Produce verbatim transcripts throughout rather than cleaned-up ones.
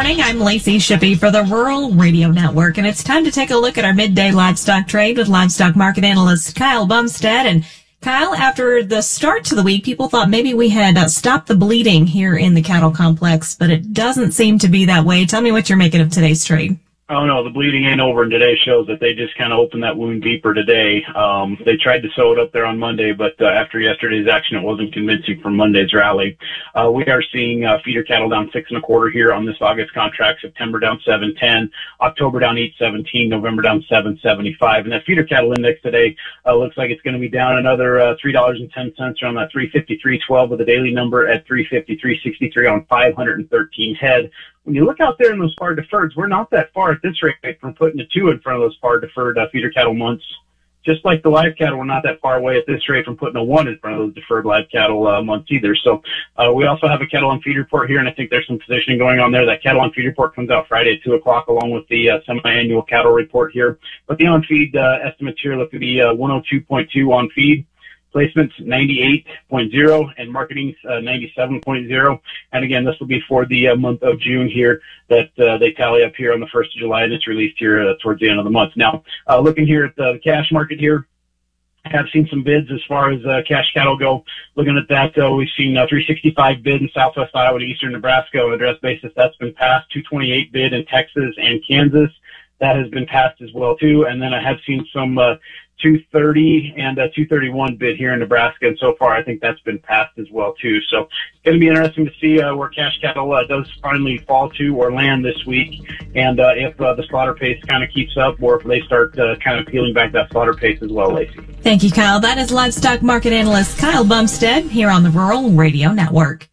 morning. I'm Lacey Shippey for the Rural Radio Network, and it's time to take a look at our midday livestock trade with livestock market analyst Kyle Bumstead. And Kyle, after the start to the week, people thought maybe we had uh, stopped the bleeding here in the cattle complex, but it doesn't seem to be that way. Tell me what you're making of today's trade. Oh, no, the bleeding ain't over, and today shows that they just kind of opened that wound deeper today. Um, they tried to sew it up there on Monday, but uh, after yesterday's action, it wasn't convincing from Monday's rally. Uh, we are seeing uh, feeder cattle down six and a quarter here on this August contract, September down seven ten, October down eight seventeen, November down seven seventy-five. And that feeder cattle index today uh, looks like it's going to be down another uh, three dollars and ten cents around that three fifty-three twelve with a daily number at three fifty-three sixty-three on five hundred thirteen head. When you look out there in those par deferreds, we're not that far at this rate from putting a two in front of those par deferred uh, feeder cattle months. Just like the live cattle, we're not that far away at this rate from putting a one in front of those deferred live cattle uh, months either. So uh, we also have a cattle on feed report here, and I think there's some positioning going on there. That cattle on feed report comes out Friday at two o'clock along with the uh, semi-annual cattle report here. But the on feed uh, estimates here look to be uh, one oh two point two on feed. Placements ninety-eight point oh and marketing's uh, ninety-seven point oh. And again, this will be for the uh, month of June here that uh, they tally up here on the first of July, and it's released here uh, towards the end of the month. Now, uh, looking here at the cash market here, I have seen some bids as far as uh, cash cattle go. Looking at that, uh, we've seen uh, three sixty-five bid in southwest Iowa and eastern Nebraska on a dress basis. That's been passed. two twenty-eight bid in Texas and Kansas. That has been passed as well, too. And then I have seen some uh, two thirty and uh, two thirty-one bid here in Nebraska, and so far I think that's been passed as well, too. So it's going to be interesting to see uh, where cash cattle uh, does finally fall to or land this week, and uh, if uh, the slaughter pace kind of keeps up or if they start uh, kind of peeling back that slaughter pace as well, Lacey. Thank you, Kyle. That is livestock market analyst Kyle Bumstead here on the Rural Radio Network.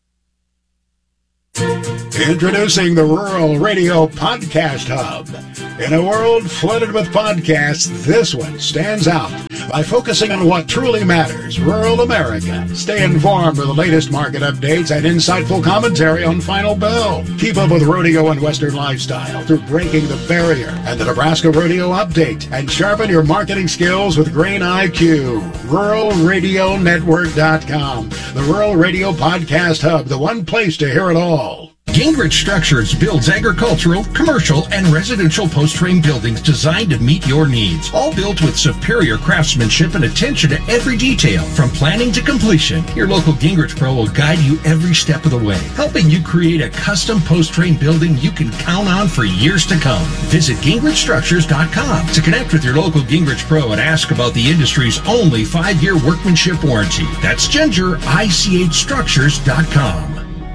Introducing the Rural Radio Podcast Hub. In a world flooded with podcasts, this one stands out by focusing on what truly matters, rural America. Stay informed with the latest market updates and insightful commentary on Final Bell. Keep up with rodeo and Western lifestyle through Breaking the Barrier and the Nebraska Rodeo Update. And sharpen your marketing skills with Grain I Q. rural radio network dot com. The Rural Radio Podcast Hub, the one place to hear it all. Gingrich Structures builds agricultural, commercial, and residential post-frame buildings designed to meet your needs. All built with superior craftsmanship and attention to every detail, from planning to completion. Your local Gingrich Pro will guide you every step of the way, helping you create a custom post-frame building you can count on for years to come. Visit gingrich structures dot com to connect with your local Gingrich Pro and ask about the industry's only five-year workmanship warranty. That's ginger I C H structures dot com.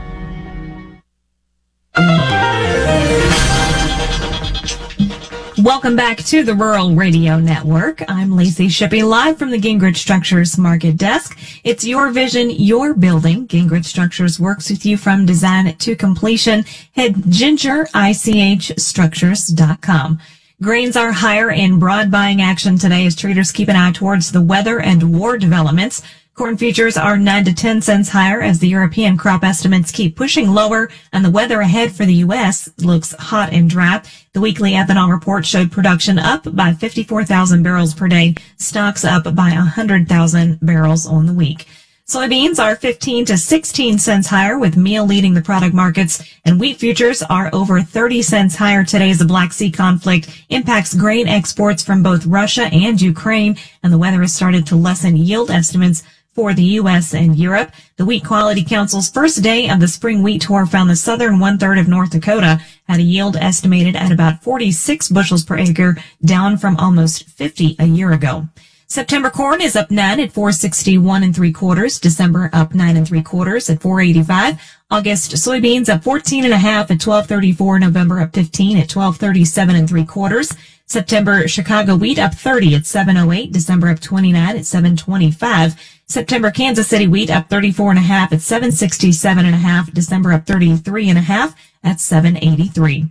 Welcome back to the Rural Radio Network. I'm Lacey Shippey, live from the Gingrich Structures Market Desk. It's your vision, your building. Gingrich Structures works with you from design to completion. Head ginger I C H structures dot com. Grains are higher in broad buying action today as traders keep an eye towards the weather and war developments. Corn futures are nine to ten cents higher as the European crop estimates keep pushing lower, and the weather ahead for the U S looks hot and dry. The weekly ethanol report showed production up by fifty-four thousand barrels per day, stocks up by one hundred thousand barrels on the week. Soybeans are fifteen to sixteen cents higher, with meal leading the product markets, and wheat futures are over thirty cents higher today as the Black Sea conflict impacts grain exports from both Russia and Ukraine, and the weather has started to lessen yield estimates for the U S and Europe. The Wheat Quality Council's first day of the spring wheat tour found the southern one-third of North Dakota had a yield estimated at about forty-six bushels per acre, down from almost fifty a year ago. September corn is up nine at four sixty-one and three quarters. December up nine and three quarters at four eighty-five. August soybeans up fourteen and a half at twelve thirty-four. November up fifteen at twelve thirty-seven and three quarters. September Chicago wheat up thirty at seven oh eight. December up twenty-nine at seven twenty-five. September Kansas City wheat up thirty-four and a half at seven sixty-seven and a half. December up thirty-three and a half at seven eighty-three.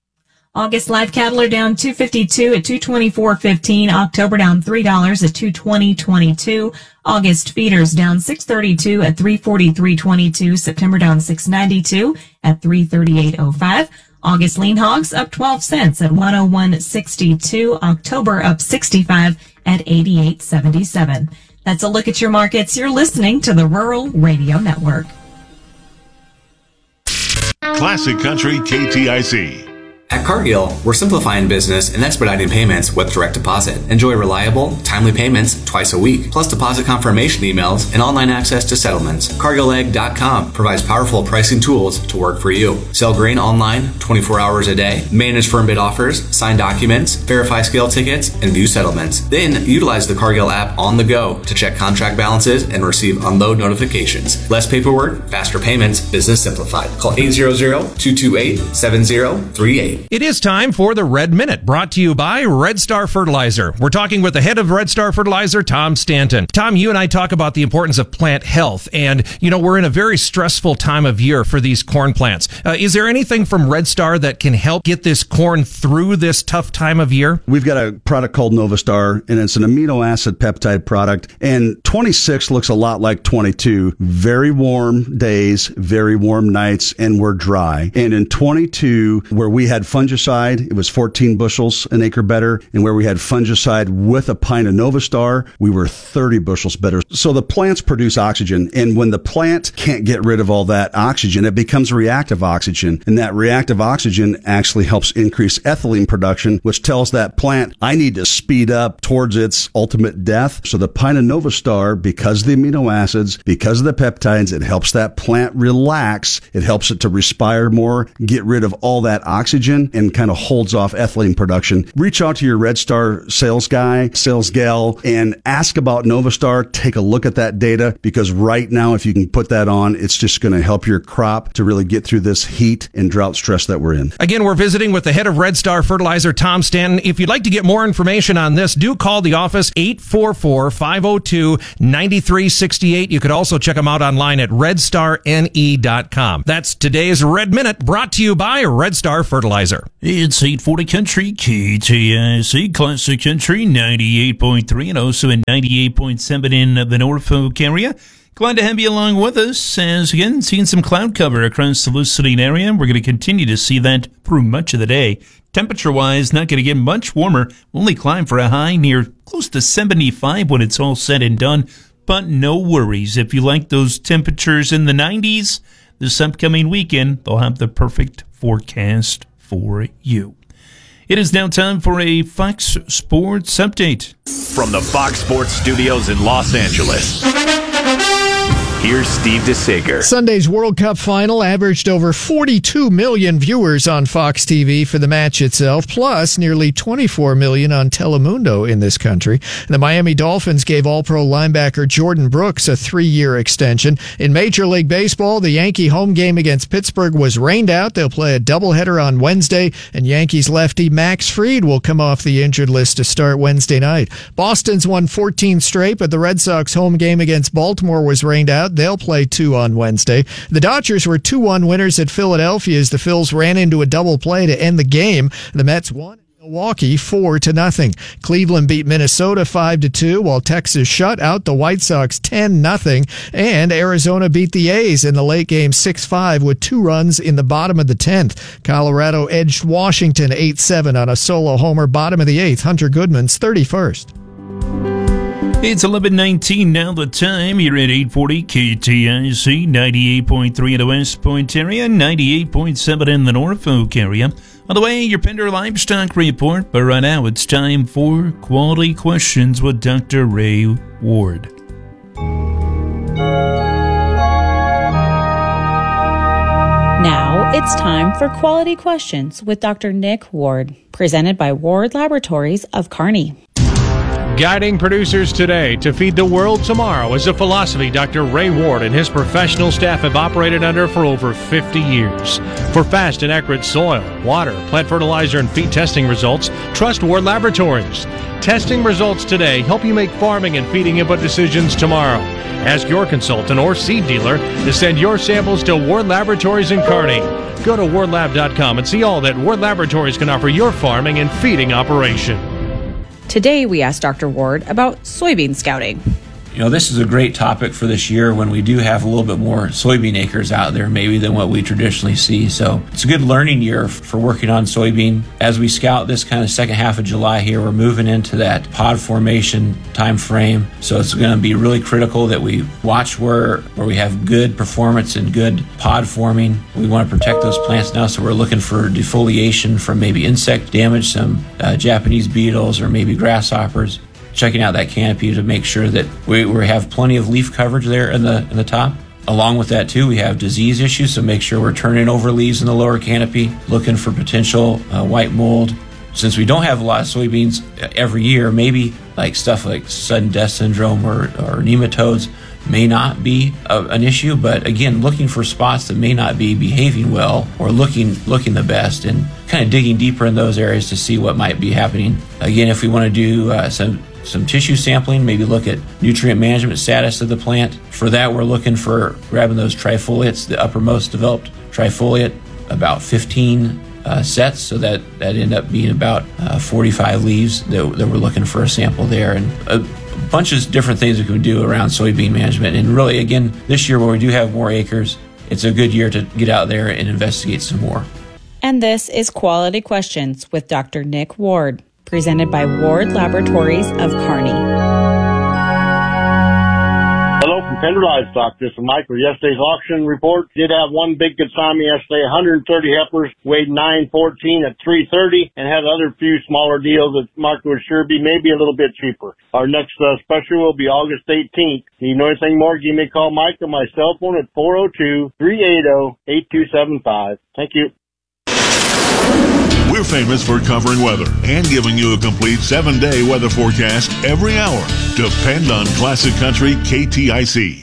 August live cattle are down two fifty-two at two twenty-four fifteen. October down three dollars at two twenty twenty-two. August feeders down six thirty-two at three forty-three twenty-two. September down six ninety-two at three thirty-eight oh five. August lean hogs up twelve cents at one oh one sixty-two. October up sixty-five at eighty-eight seventy-seven. That's a look at your markets. You're listening to the Rural Radio Network. Classic Country K T I C. At Cargill, we're simplifying business and expediting payments with direct deposit. Enjoy reliable, timely payments twice a week, plus deposit confirmation emails and online access to settlements. Cargill Egg dot com provides powerful pricing tools to work for you. Sell grain online twenty-four hours a day, manage firm bid offers, sign documents, verify scale tickets, and view settlements. Then utilize the Cargill app on the go to check contract balances and receive unload notifications. Less paperwork, faster payments, business simplified. Call eight hundred, two two eight, seven zero three eight. It is time for the Red Minute, brought to you by Red Star Fertilizer. We're talking with the head of Red Star Fertilizer, Tom Stanton. Tom, you and I talk about the importance of plant health, and, you know, we're in a very stressful time of year for these corn plants. Uh, is there anything from Red Star that can help get this corn through this tough time of year? We've got a product called Novastar, and it's an amino acid peptide product, and twenty-six looks a lot like twenty-two. Very warm days, very warm nights, and we're dry. And in twenty-two, where we had fungicide, it was fourteen bushels an acre better. And where we had fungicide with a pint of Novastar, we were thirty bushels better. So the plants produce oxygen. And when the plant can't get rid of all that oxygen, it becomes reactive oxygen. And that reactive oxygen actually helps increase ethylene production, which tells that plant, I need to speed up towards its ultimate death. So the pint of Novastar, because of the amino acids, because of the peptides, it helps that plant relax. It helps it to respire more, get rid of all that oxygen, and kind of holds off ethylene production. Reach out to your Red Star sales guy, sales gal, and ask about Novastar. Take a look at that data, because right now, if you can put that on, it's just going to help your crop to really get through this heat and drought stress that we're in. Again, we're visiting with the head of Red Star Fertilizer, Tom Stanton. If you'd like to get more information on this, do call the office, eight four four, five oh two, nine three six eight. You could also check them out online at red star n e dot com. That's today's Red Minute, brought to you by Red Star Fertilizer. It's eight forty Country, K T I C, Classic Country, ninety-eight point three, and also in ninety-eight point seven in the Norfolk area. Glad to have you along with us, as again, seeing some cloud cover across the Lucerne area. We're going to continue to see that through much of the day. Temperature-wise, not going to get much warmer. Only climb for a high near close to seventy-five when it's all said and done. But no worries. If you like those temperatures in the nineties, this upcoming weekend, they'll have the perfect forecast for you. It is now time for a Fox Sports Update. From the Fox Sports Studios in Los Angeles, here's Steve DeSager. Sunday's World Cup final averaged over forty-two million viewers on Fox T V for the match itself, plus nearly twenty-four million on Telemundo in this country. The Miami Dolphins gave All-Pro linebacker Jordan Brooks a three-year extension. In Major League Baseball, the Yankee home game against Pittsburgh was rained out. They'll play a doubleheader on Wednesday, and Yankees lefty Max Fried will come off the injured list to start Wednesday night. Boston's won fourteen straight, but the Red Sox home game against Baltimore was rained out. They'll play two on Wednesday. The Dodgers were two one winners at Philadelphia as the Phils ran into a double play to end the game. The Mets won Milwaukee four to nothing. Cleveland beat Minnesota five to two, while Texas shut out the White Sox ten nothing, and Arizona beat the A's in the late game six five with two runs in the bottom of the tenth. Colorado edged Washington eight seven on a solo homer bottom of the eighth. Hunter Goodman's thirty-first. It's eleven nineteen now the time. You're at eight forty K T I C, ninety-eight point three in the West Point area, ninety-eight point seven in the Norfolk area. On the way, your Pender Livestock Report, but right now it's time for Quality Questions with Doctor Ray Ward. Now it's time for Quality Questions with Doctor Nick Ward, presented by Ward Laboratories of Kearney. Guiding producers today to feed the world tomorrow is a philosophy Doctor Ray Ward and his professional staff have operated under for over fifty years. For fast and accurate soil, water, plant fertilizer, and feed testing results, trust Ward Laboratories. Testing results today help you make farming and feeding input decisions tomorrow. Ask your consultant or seed dealer to send your samples to Ward Laboratories in Kearney. Go to ward lab dot com and see all that Ward Laboratories can offer your farming and feeding operation. Today, we asked Doctor Ward about soybean scouting. You know, this is a great topic for this year when we do have a little bit more soybean acres out there maybe than what we traditionally see. So it's a good learning year for working on soybean. As we scout this kind of second half of July here, we're moving into that pod formation time frame. So it's going to be really critical that we watch where, where we have good performance and good pod forming. We want to protect those plants now, so we're looking for defoliation from maybe insect damage, some uh, Japanese beetles or maybe grasshoppers. Checking out that canopy to make sure that we, we have plenty of leaf coverage there in the in the top. Along with that too, we have disease issues, so make sure we're turning over leaves in the lower canopy, looking for potential uh, white mold. Since we don't have a lot of soybeans every year, maybe like stuff like sudden death syndrome or, or nematodes may not be a, an issue, but again, looking for spots that may not be behaving well or looking looking the best, and kind of digging deeper in those areas to see what might be happening. Again, if we want to do uh, some some tissue sampling, maybe look at nutrient management status of the plant. For that, we're looking for grabbing those trifoliates, the uppermost developed trifoliate, about fifteen uh, sets, so that that end up being about uh, forty-five leaves that, that we're looking for a sample there, and a bunch of different things we can do around soybean management. And really, again, this year where we do have more acres, it's a good year to get out there and investigate some more. And this is Quality Questions with Doctor Nick Ward, presented by Ward Laboratories of Kearney. Hello from Pender Livestock. This is Mike with yesterday's auction report. Did have one big consignment yesterday, one hundred thirty heifers, weighed nine fourteen at three thirty, and had other few smaller deals that market would sure be maybe a little bit cheaper. Our next uh, special will be August eighteenth. Need to know anything more? Give me a call, Mike, on my cell phone at four oh two, three eight oh, eight two seven five. Thank you. We're famous for covering weather and giving you a complete seven-day weather forecast every hour. Depend on Classic Country K T I C.